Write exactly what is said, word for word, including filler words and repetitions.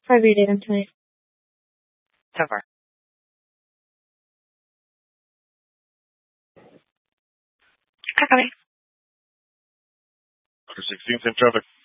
How's your day tonight? So far. Number sixteen, same traffic.